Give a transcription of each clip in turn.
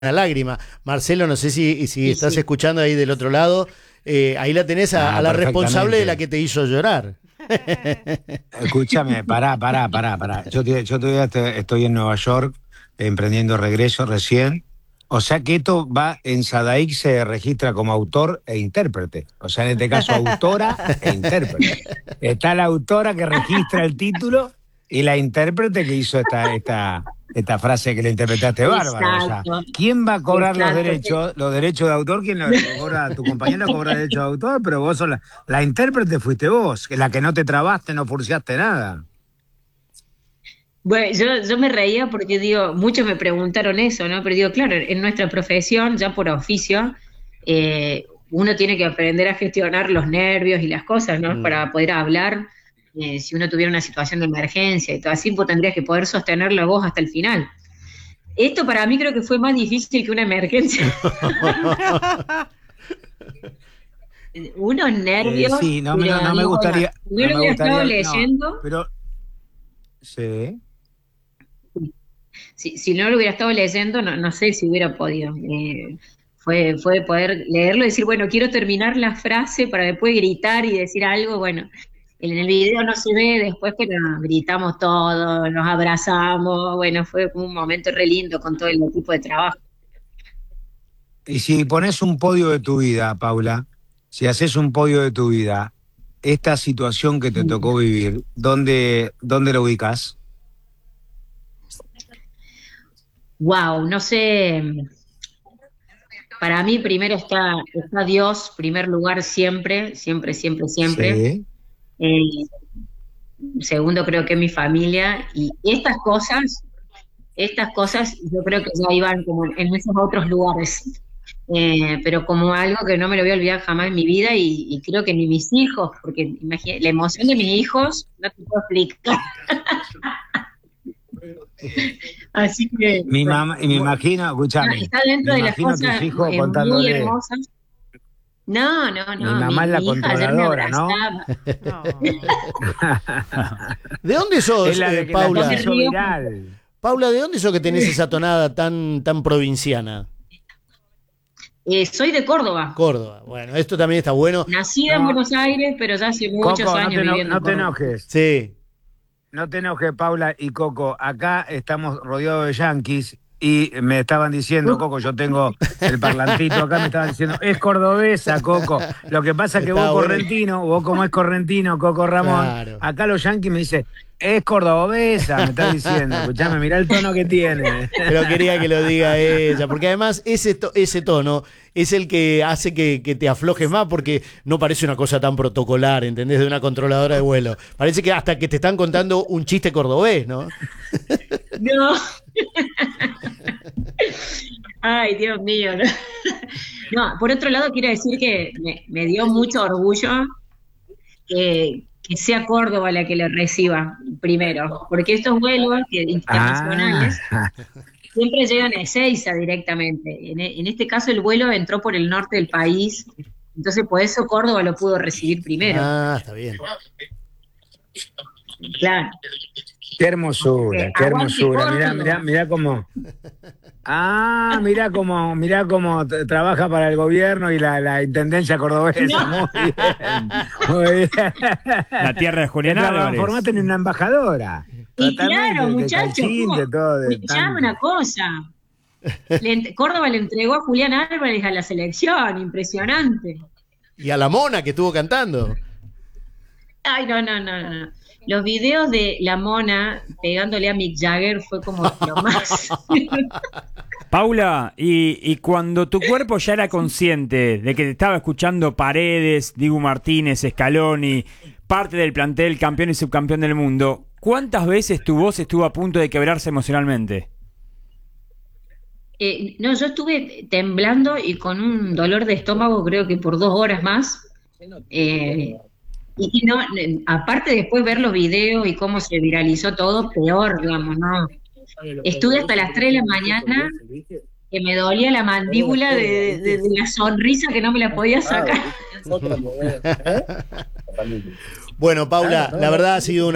una lágrima. Marcelo, no sé si Sí, estás sí. escuchando ahí del otro lado. Ahí la tenés a la responsable de la que Perfectamente. te hizo llorar. Escúchame, pará. Yo todavía estoy en Nueva York emprendiendo regreso recién. O sea que esto va en Sadaic, se registra como autor e intérprete. O sea, en este caso, autora e intérprete. Está la autora que registra el título y la intérprete que hizo esta frase que le interpretaste bárbaro. O sea, Exacto, ¿quién va a cobrar los exacto. derechos? Los derechos de autor, ¿quién lo cobra? Tu compañero cobra derechos de autor, pero vos sos la intérprete fuiste vos, que la que no te trabaste, no furciaste nada. Bueno, yo me reía porque digo, muchos me preguntaron eso, ¿no? Pero digo, claro, en nuestra profesión, ya por oficio, uno tiene que aprender a gestionar los nervios y las cosas, ¿no? Mm. Para poder hablar, si uno tuviera una situación de emergencia y todo así, pues tendrías que poder sostener la voz hasta el final. Esto para mí creo que fue más difícil que una emergencia. Unos nervios, Sí, pero no me digo, oiga, gustaría, si yo no lo me hubiera estado gustaría, no, leyendo, pero sí. si no lo hubiera estado leyendo, no sé si hubiera podido. Fue poder leerlo y decir, bueno, quiero terminar la frase para después gritar y decir algo. Bueno, en el video no se ve después, pero gritamos todos, nos abrazamos. Bueno, fue un momento re lindo con todo el equipo de trabajo. Y si pones un podio de tu vida, Paula, si haces un podio de tu vida, esta situación que te tocó vivir, ¿dónde lo ubicas? Wow, no sé. Para mí primero está Dios, primer lugar siempre, siempre, siempre, siempre. Sí. Eh, Segundo creo que mi familia y estas cosas yo creo que ya iban como en esos otros lugares. Pero como algo que no me lo voy a olvidar jamás en mi vida y creo que ni mis hijos, porque la emoción de mis hijos no te puedo explicar. Así que Mi mamá, y me imagino, escúchame, está me dentro de las imagino a tus cosas hijos muy contándole, hermosas. No, no, mi no, mamá es la mi hija ayer me controladora, ¿no? abrazaba. No. ¿De dónde Es sos, la de que la Yo que me Paula? hizo río. viral. Paula, ¿de dónde sos que tenés esa tonada tan provinciana? Soy de Córdoba, Córdoba. Bueno, esto también está bueno. nacida en No, Buenos Aires, pero ya hace muchos Coco, años viviendo en no te Córdoba. enojes. Sí. No te enojes, Paula y Coco. Acá estamos rodeados de yanquis y me estaban diciendo, Coco, yo tengo el parlantito acá, me estaban diciendo, es cordobesa, Coco. Lo que pasa es que Está bueno. vos como es correntino, Coco Ramón, Claro. acá los yanquis me dicen, es cordobesa, me están diciendo. Escuchame, mirá el tono que tiene. Pero quería que lo diga ella, porque además ese tono es el que hace que te aflojes más, porque no parece una cosa tan protocolar, ¿entendés? De una controladora de vuelo. Parece que hasta que te están contando un chiste cordobés, ¿no? No. Ay, Dios mío. No. No, por otro lado quiero decir que me dio mucho orgullo que sea Córdoba la que lo reciba primero, porque estos vuelos internacionales Ah, siempre llegan a Ezeiza directamente. En este caso el vuelo entró por el norte del país, entonces por eso Córdoba lo pudo recibir primero. Ah, está bien. Claro. qué hermosura, qué Aguante hermosura. Córdoba. Mirá cómo. Ah, mirá cómo trabaja para el gobierno y la intendencia cordobesa. No. Muy bien, muy bien. La tierra de Julián Te Álvarez. transformaste en una embajadora. Y Totalmente, claro, de muchachos, Cachín, de todo. De escuchame tanto. una cosa. Córdoba le entregó a Julián Álvarez a la selección, impresionante. Y a la mona que estuvo cantando. Ay, no. Los videos de la mona pegándole a Mick Jagger fue como lo más. Paula, y cuando tu cuerpo ya era consciente de que te estaba escuchando Paredes, Dibu Martínez, Scaloni, parte del plantel campeón y subcampeón del mundo, ¿cuántas veces tu voz estuvo a punto de quebrarse emocionalmente? No, yo estuve temblando y con un dolor de estómago creo que por 2 horas más. Y no, aparte después ver los videos y cómo se viralizó todo, peor, digamos, ¿no? Estuve hasta las 3 de la mañana que me dolía la mandíbula de la sonrisa que no me la podía sacar. Bueno, Paula, la verdad ha sido un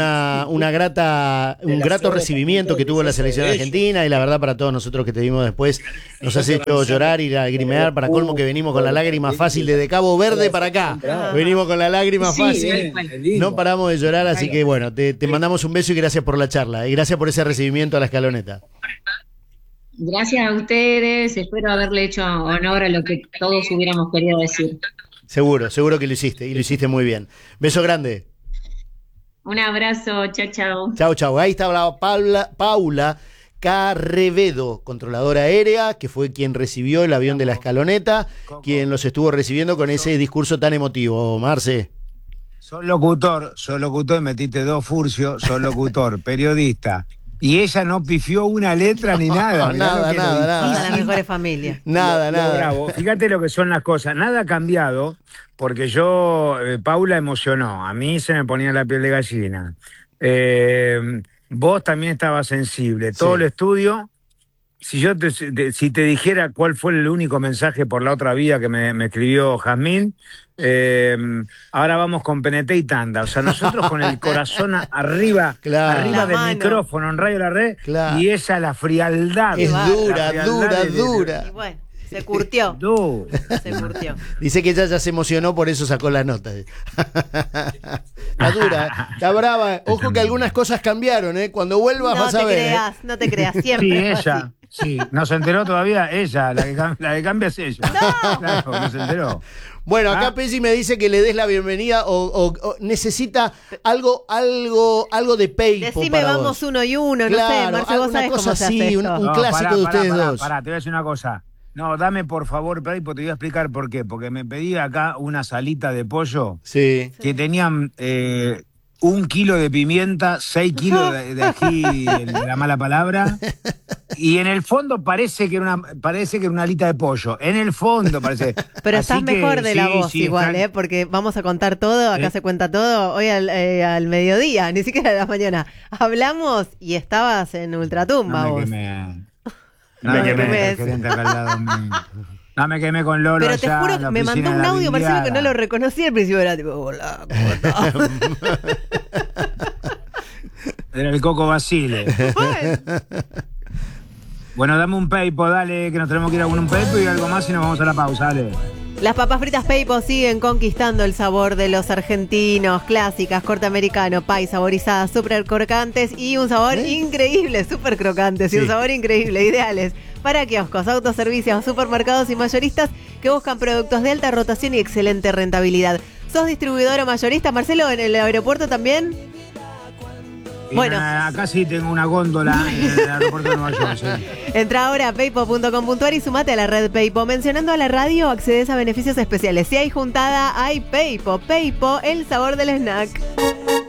grato recibimiento que tuvo la selección argentina y la verdad para todos nosotros que te vimos después nos has hecho llorar y lagrimear, para colmo que venimos con la lágrima fácil desde Cabo Verde para acá. Venimos con la lágrima fácil, no paramos de llorar, así que bueno, te mandamos un beso y gracias por la charla y gracias por ese recibimiento a la escaloneta. Gracias a ustedes, espero haberle hecho honor a lo que todos hubiéramos querido decir. Seguro que lo hiciste y lo hiciste muy bien. Beso grande. Un abrazo, chao. Chau. Ahí está Paula Carrevedo, controladora aérea, que fue quien recibió el avión de la escaloneta, quien los estuvo recibiendo con ese discurso tan emotivo. Marce. Soy locutor, metiste 2 furcios, soy locutor, periodista. Y ella no pifió una letra ni nada. Nada. Las mejores familias. Nada. Bravo. Fíjate lo que son las cosas. Nada ha cambiado, porque Paula emocionó. A mí se me ponía la piel de gallina. Vos también estabas sensible. Todo el estudio. Si te dijera cuál fue el único mensaje por la otra vía que me escribió Jazmín, ahora vamos con PNT y tanda. O sea, nosotros con el corazón arriba del micrófono en Radio La Red, y ella la frialdad. Es dura. Y bueno, se curtió. Se curtió. Dice que ella ya se emocionó, por eso sacó la nota. Está dura, está brava. Ojo que algunas cosas cambiaron, ¿eh? Cuando vuelvas vas a ver. No te creas, siempre. Sí, ella. Sí, no se enteró todavía ella, la que cambia es ella. No. Claro, no se enteró. Bueno, acá Pesi me dice que le des la bienvenida o necesita algo de Peipo. Decime para vamos vos. uno y uno, Claro, no sé, Marce, vos sabés cosa cómo se así, hace esto. un clásico de ustedes dos. Pará, te voy a decir una cosa. No, dame por favor, Peipo, te voy a explicar por qué. Porque me pedí acá una salita de pollo Sí. que tenían 1 kilo de pimienta, 6 kilos de ají, de la mala palabra. Y en el fondo parece que era una alita de pollo. En el fondo parece. Pero Así estás mejor de la voz igual, Frank. porque vamos a contar todo, acá se cuenta todo, hoy al mediodía, ni siquiera a la mañana. Hablamos y estabas en Ultratumba vos. No me quemé con Lolo. Pero te allá, juro en la que me oficina mandó un de la audio, Marcelo, que Vidriada. no lo reconocí al principio, era tipo, hola, ¿cómo estás? Era el Coco Basile. Bueno, dame un Peipo, dale, que nos tenemos que ir a un Peipo y algo más y nos vamos a la pausa, dale. Las papas fritas Peipo siguen conquistando el sabor de los argentinos, clásicas, corte americano, pay, saborizadas, súper crocantes y un sabor increíble, súper crocantes y un sabor increíble, ideales para kioscos, autoservicios, supermercados y mayoristas que buscan productos de alta rotación y excelente rentabilidad. ¿Sos distribuidor o mayorista, Marcelo, en el aeropuerto también? Bueno. Acá sí tengo una góndola en el aeropuerto de Nueva York, sí. Entra ahora a peipo.com.ar y sumate a la red Peipo. Mencionando a la radio accedes a beneficios especiales. Si hay juntada, hay Peipo. Peipo, el sabor del snack.